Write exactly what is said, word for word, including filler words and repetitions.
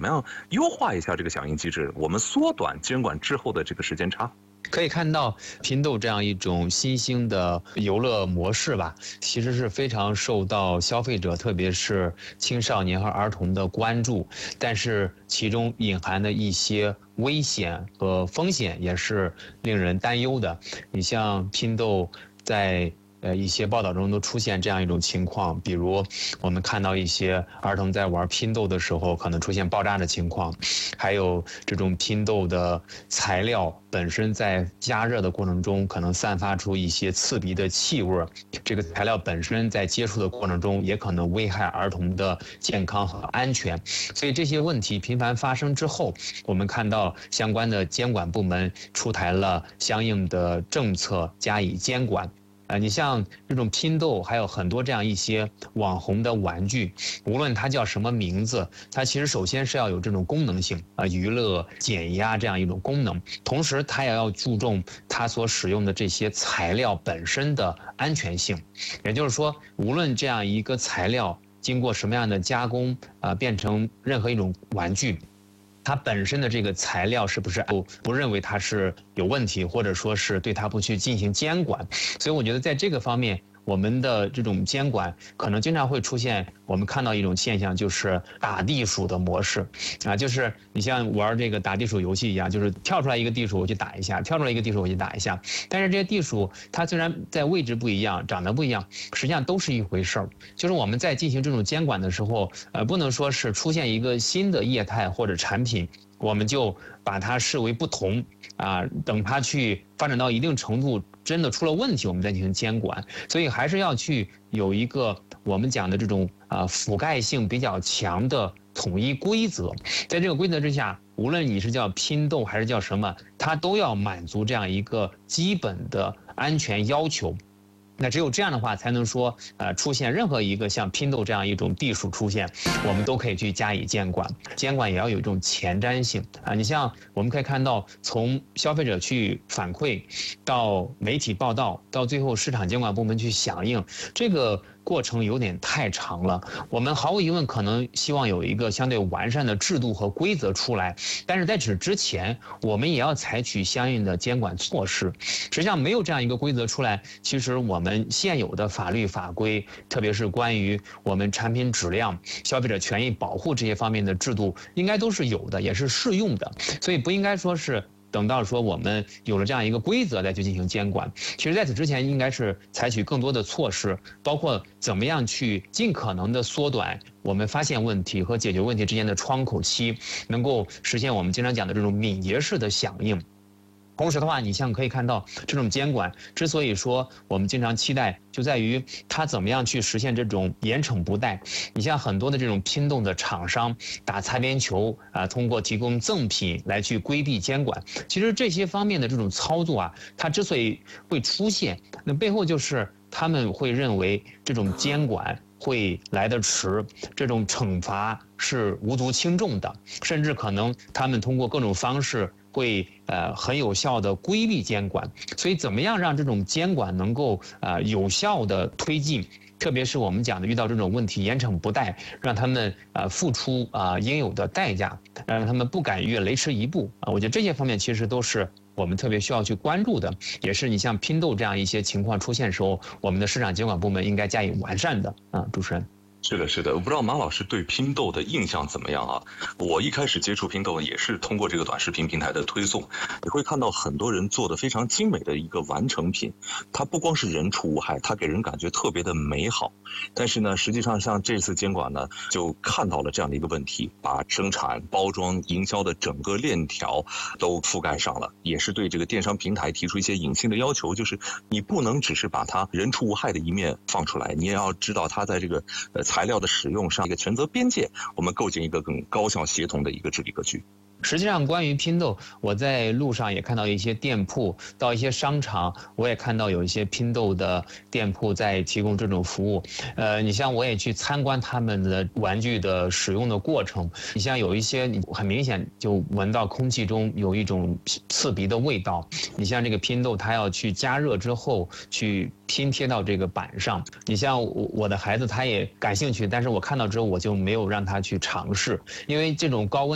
么样优化一下这个响应机制，我们缩短监管之后的这个时间差？ 可以看到，拼豆这样一种新兴的游乐模式吧，其实是非常受到消费者，特别是青少年和儿童的关注。但是其中隐含的一些危险和风险也是令人担忧的。你像拼豆在呃，一些报道中都出现这样一种情况，比如我们看到一些儿童在玩拼豆的时候可能出现爆炸的情况，还有这种拼豆的材料本身在加热的过程中可能散发出一些刺鼻的气味，这个材料本身在接触的过程中也可能危害儿童的健康和安全。所以这些问题频繁发生之后，我们看到相关的监管部门出台了相应的政策加以监管。呃，你像这种拼豆，还有很多这样一些网红的玩具，无论它叫什么名字，它其实首先是要有这种功能性啊，娱乐、减压这样一种功能，同时它也要注重它所使用的这些材料本身的安全性。也就是说，无论这样一个材料经过什么样的加工啊、呃，变成任何一种玩具，它本身的这个材料是不是不不认为它是有问题，或者说是对它不去进行监管，所以我觉得在这个方面，我们的这种监管可能经常会出现，我们看到一种现象，就是打地鼠的模式，啊，就是你像玩这个打地鼠游戏一样，就是跳出来一个地鼠我去打一下，跳出来一个地鼠我去打一下，但是这些地鼠它虽然在位置不一样，长得不一样，实际上都是一回事儿。就是我们在进行这种监管的时候，呃，不能说是出现一个新的业态或者产品，我们就把它视为不同啊，等它去发展到一定程度，真的出了问题，我们再进行监管。所以还是要去有一个我们讲的这种啊覆盖性比较强的统一规则，在这个规则之下，无论你是叫拼豆还是叫什么，它都要满足这样一个基本的安全要求。那只有这样的话，才能说，呃，出现任何一个像拼豆这样一种地鼠出现，我们都可以去加以监管。监管也要有一种前瞻性啊。你像我们可以看到，从消费者去反馈，到媒体报道，到最后市场监管部门去响应，这个过程有点太长了。我们毫无疑问可能希望有一个相对完善的制度和规则出来，但是在此之前，我们也要采取相应的监管措施。实际上，没有这样一个规则出来，其实我们现有的法律法规，特别是关于我们产品质量、消费者权益保护这些方面的制度，应该都是有的，也是适用的，所以不应该说是等到说我们有了这样一个规则再去进行监管。其实在此之前，应该是采取更多的措施，包括怎么样去尽可能的缩短我们发现问题和解决问题之间的窗口期，能够实现我们经常讲的这种敏捷式的响应。同时的话，你像可以看到，这种监管之所以说我们经常期待，就在于它怎么样去实现这种严惩不贷。你像很多的这种拼豆的厂商打擦边球啊，通过提供赠品来去规避监管。其实这些方面的这种操作啊，它之所以会出现，那背后就是他们会认为这种监管会来得迟，这种惩罚是无足轻重的，甚至可能他们通过各种方式会呃很有效的规避监管。所以怎么样让这种监管能够呃有效的推进，特别是我们讲的遇到这种问题严惩不贷，让他们呃付出啊、呃、应有的代价，让他们不敢越雷池一步啊。我觉得这些方面其实都是我们特别需要去关注的，也是你像拼豆这样一些情况出现的时候，我们的市场监管部门应该加以完善的啊。主持人。 是的，是的，我不知道马老师对拼豆的印象怎么样啊？我一开始接触拼豆也是通过这个短视频平台的推送，你会看到很多人做的非常精美的一个完成品，它不光是人畜无害，它给人感觉特别的美好。但是呢，实际上像这次监管呢，就看到了这样的一个问题，把生产、包装、营销的整个链条都覆盖上了，也是对这个电商平台提出一些隐性的要求，就是你不能只是把它人畜无害的一面放出来，你也要知道它在这个呃材料的使用上一个权责边界，我们构建一个更高效协同的一个治理格局。 实际上，关于拼豆，我在路上也看到一些店铺，到一些商场，我也看到有一些拼豆的店铺在提供这种服务。呃，你像我也去参观他们的玩具的使用的过程，你像有一些你很明显就闻到空气中有一种刺鼻的味道。你像这个拼豆，它要去加热之后去拼贴到这个板上。你像我的孩子他也感兴趣，但是我看到之后我就没有让他去尝试，因为这种高温